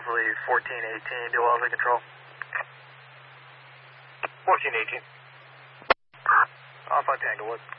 roughly 1418, do all the control. 1418. Off on Tanglewood.